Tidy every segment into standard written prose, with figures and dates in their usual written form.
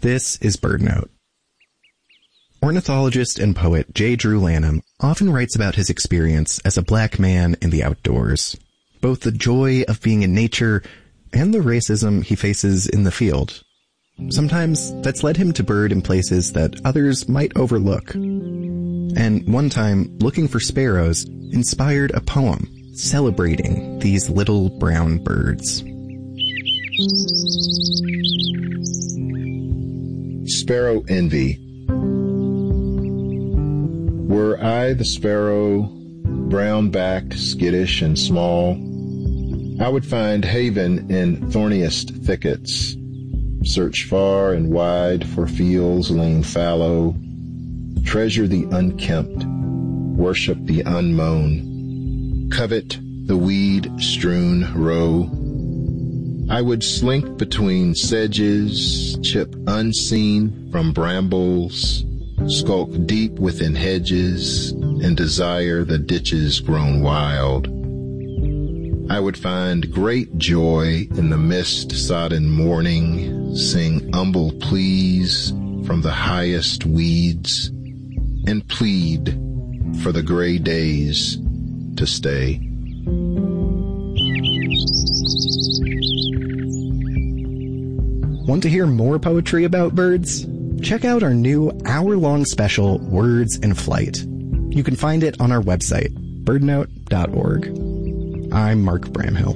This is BirdNote. Ornithologist and poet J. Drew Lanham often writes about his experience as a black man in the outdoors, both the joy of being in nature and the racism he faces in the field. Sometimes that's led him to bird in places that others might overlook. And one time, looking for sparrows inspired a poem celebrating these little brown birds. Sparrow Envy. Were I the sparrow, brown-backed, skittish, and small, I would find haven in thorniest thickets, search far and wide for fields lain fallow, treasure the unkempt, worship the unmown, covet the weed-strewn row. I would slink between sedges, chip unseen from brambles, skulk deep within hedges, and desire the ditches grown wild. I would find great joy in the mist-sodden morning, sing humble pleas from the highest weeds, and plead for the gray days to stay. Want to hear more poetry about birds? Check out our new hour-long special, Words in Flight. You can find it on our website, birdnote.org. I'm Mark Bramhill.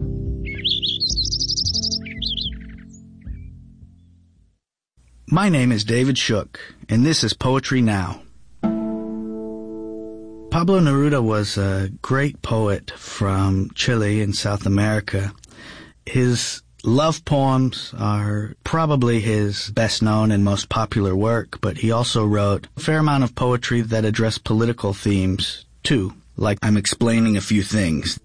My name is David Shook, and this is Poetry Now. Pablo Neruda was a great poet from Chile in South America. His love poems are probably his best known and most popular work, but he also wrote a fair amount of poetry that addressed political themes, too, like I'm explaining a few things.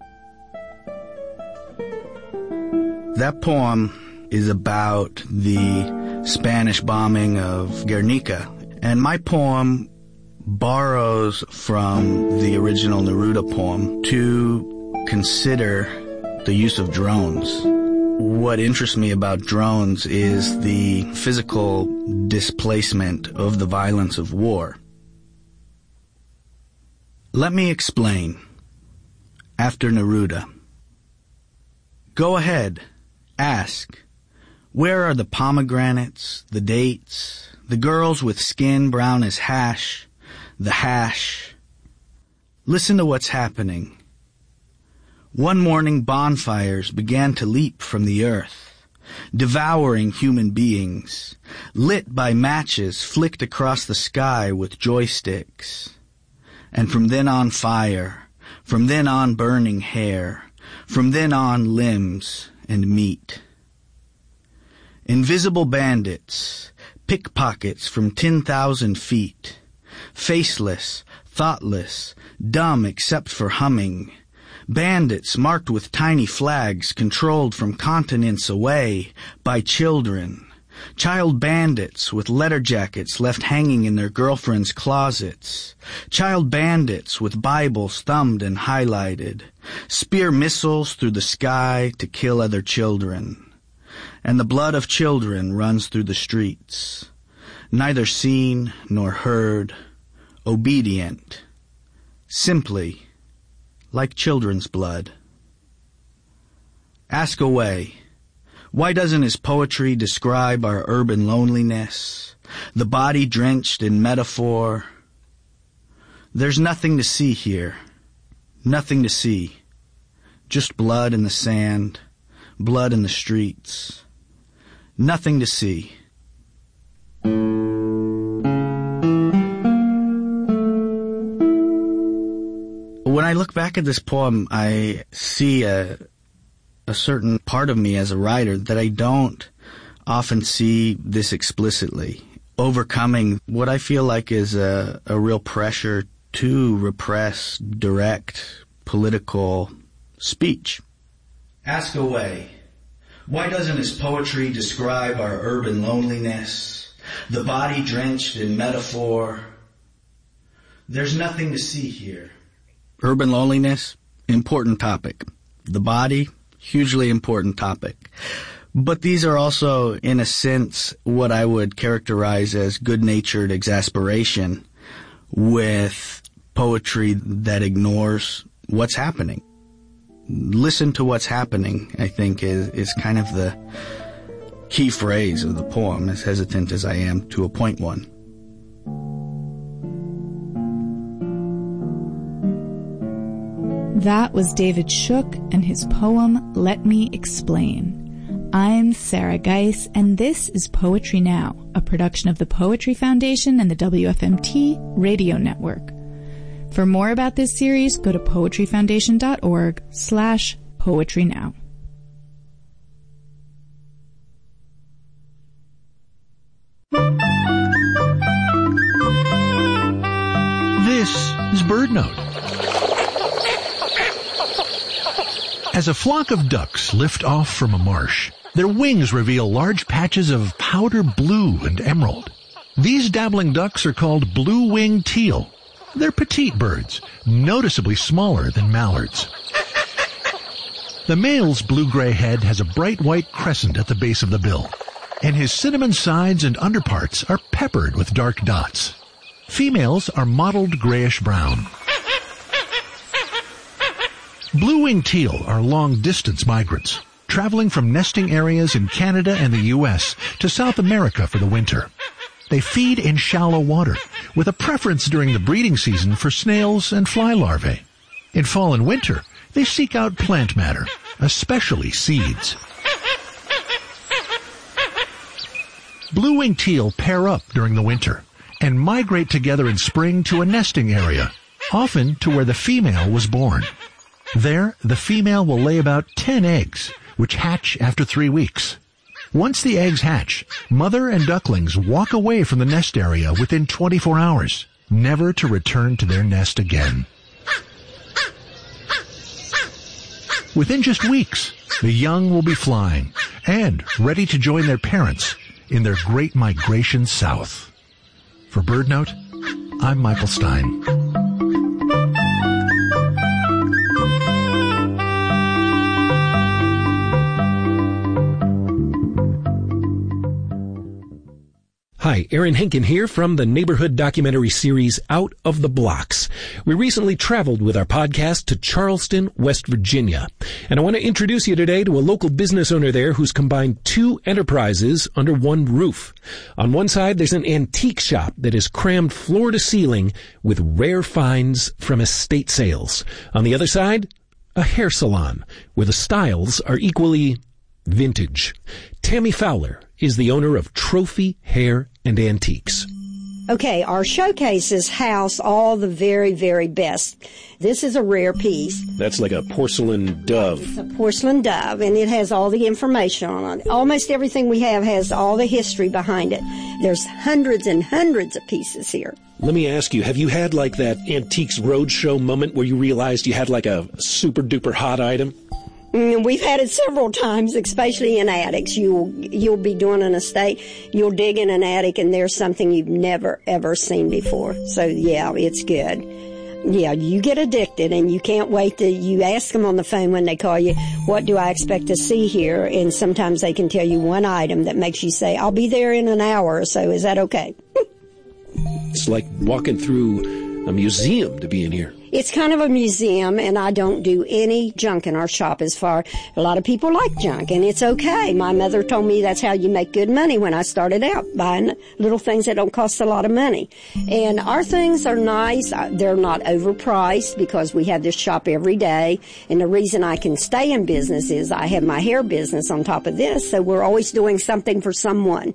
That poem is about the Spanish bombing of Guernica, and my poem borrows from the original Neruda poem to consider the use of drones. What interests me about drones is the physical displacement of the violence of war. Let me explain. After Neruda. Go ahead, ask. Where are the pomegranates, the dates, the girls with skin brown as hash, the hash? Listen to what's happening. One morning bonfires began to leap from the earth, devouring human beings, lit by matches flicked across the sky with joysticks. And from then on fire, from then on burning hair, from then on limbs and meat. Invisible bandits, pickpockets from 10,000 feet, faceless, thoughtless, dumb except for humming, bandits marked with tiny flags controlled from continents away by children, child bandits with letter jackets left hanging in their girlfriends' closets, child bandits with Bibles thumbed and highlighted, spear missiles through the sky to kill other children. And the blood of children runs through the streets, neither seen nor heard, obedient, simply like children's blood. Ask away. Why doesn't his poetry describe our urban loneliness, the body drenched in metaphor? There's nothing to see here, nothing to see, just blood in the sand, blood in the streets, nothing to see. When I look back at this poem, I see a certain part of me as a writer that I don't often see this explicitly, overcoming what I feel like is a real pressure to repress direct political speech. Ask away. Why doesn't his poetry describe our urban loneliness, the body drenched in metaphor? There's nothing to see here. Urban loneliness, important topic. The body, hugely important topic. But these are also, in a sense, what I would characterize as good-natured exasperation with poetry that ignores what's happening. Listen to what's happening, I think, is kind of the key phrase of the poem, as hesitant as I am to appoint one. That was David Shook and his poem, Let Me Explain. I'm Sarah Geis, and this is Poetry Now, a production of the Poetry Foundation and the WFMT Radio Network. For more about this series, go to poetryfoundation.org/poetrynow. This is BirdNote. As a flock of ducks lift off from a marsh, their wings reveal large patches of powder blue and emerald. These dabbling ducks are called blue-winged teal. They're petite birds, noticeably smaller than mallards. The male's blue-gray head has a bright white crescent at the base of the bill, and his cinnamon sides and underparts are peppered with dark dots. Females are mottled grayish-brown. Blue-winged teal are long-distance migrants, traveling from nesting areas in Canada and the U.S. to South America for the winter. They feed in shallow water, with a preference during the breeding season for snails and fly larvae. In fall and winter, they seek out plant matter, especially seeds. Blue-winged teal pair up during the winter and migrate together in spring to a nesting area, often to where the female was born. There, the female will lay about 10 eggs, which hatch after 3 weeks. Once the eggs hatch, mother and ducklings walk away from the nest area within 24 hours, never to return to their nest again. Within just weeks, the young will be flying and ready to join their parents in their great migration south. For BirdNote, I'm Michael Stein. Hi, Aaron Henkin here from the neighborhood documentary series Out of the Blocks. We recently traveled with our podcast to Charleston, West Virginia. And I want to introduce you today to a local business owner there who's combined 2 enterprises under one roof. On one side, there's an antique shop that is crammed floor to ceiling with rare finds from estate sales. On the other side, a hair salon where the styles are equally vintage. Tammy Fowler is the owner of Trophy Hair and Antiques. Okay, our showcases house all the very, very best. This is a rare piece. That's like a porcelain dove. It's a porcelain dove, and it has all the information on it. Almost everything we have has all the history behind it. There's hundreds and hundreds of pieces here. Let me ask you, have you had like that Antiques Roadshow moment where you realized you had like a super duper hot item? We've had it several times, especially in attics. You'll be doing an estate, you'll dig in an attic, and there's something you've never, ever seen before. So, yeah, it's good. Yeah, you get addicted, and you can't wait you ask them on the phone when they call you, what do I expect to see here? And sometimes they can tell you one item that makes you say, I'll be there in an hour or so. Is that okay? It's like walking through a museum to be in here. It's kind of a museum, and I don't do any junk in our shop as far. A lot of people like junk, and it's okay. My mother told me that's how you make good money when I started out, buying little things that don't cost a lot of money. And our things are nice. They're not overpriced because we have this shop every day. And the reason I can stay in business is I have my hair business on top of this, so we're always doing something for someone.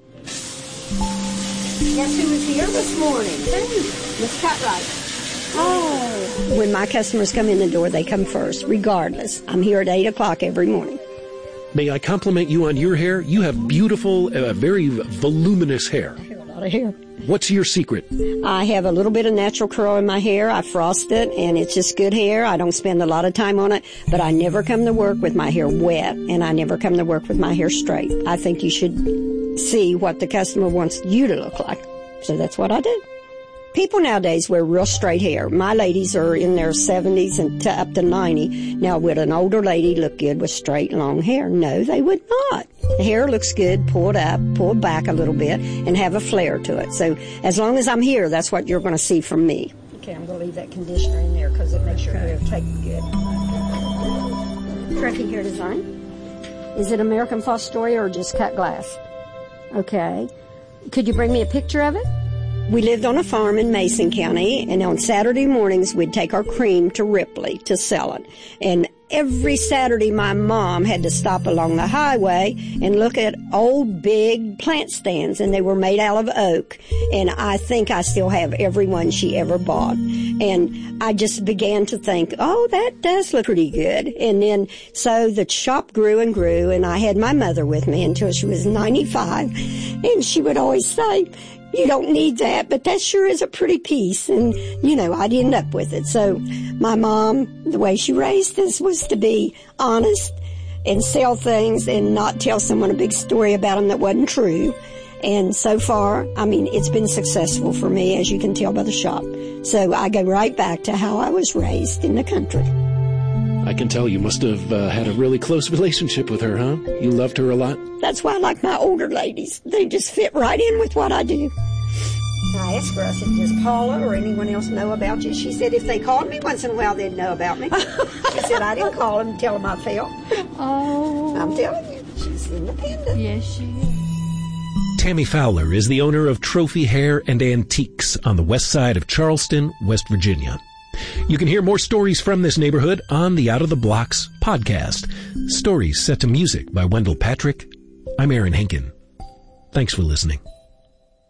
Guess who was here this morning? Miss Cutright. Oh. When my customers come in the door, they come first, regardless. I'm here at 8 o'clock every morning. May I compliment you on your hair? You have beautiful, very voluminous hair. I have a lot of hair. What's your secret? I have a little bit of natural curl in my hair. I frost it, and it's just good hair. I don't spend a lot of time on it, but I never come to work with my hair wet, and I never come to work with my hair straight. I think you should see what the customer wants you to look like. So that's what I do. People nowadays wear real straight hair. My ladies are in their 70s and up to 90. Now, would an older lady look good with straight, long hair? No, they would not. The hair looks good, pulled up, pulled back a little bit, and have a flare to it. So as long as I'm here, that's what you're going to see from me. Okay, I'm going to leave that conditioner in there because it makes your hair take good. Treffy hair design. Is it American Fostoria or just cut glass? Okay. Could you bring me a picture of it? We lived on a farm in Mason County, and on Saturday mornings we'd take our cream to Ripley to sell it. And every Saturday my mom had to stop along the highway and look at old big plant stands, and they were made out of oak. And I think I still have every one she ever bought. And I just began to think, oh, that does look pretty good. And then so the shop grew and grew, and I had my mother with me until she was 95. And she would always say, you don't need that, but that sure is a pretty piece. And, I'd end up with it. So my mom, the way she raised us was to be honest and sell things and not tell someone a big story about them that wasn't true. And so far, it's been successful for me, as you can tell by the shop. So I go right back to how I was raised in the country. I can tell you must have had a really close relationship with her, huh? You loved her a lot? That's why I like my older ladies. They just fit right in with what I do. I asked her, I said, does Paula or anyone else know about you? She said if they called me once in a while, they'd know about me. She said I didn't call them and tell them I felt. Oh. I'm telling you, she's independent. Yes, she is. Tammy Fowler is the owner of Trophy Hair and Antiques on the west side of Charleston, West Virginia. You can hear more stories from this neighborhood on the Out of the Blocks podcast. Stories set to music by Wendell Patrick. I'm Aaron Henkin. Thanks for listening.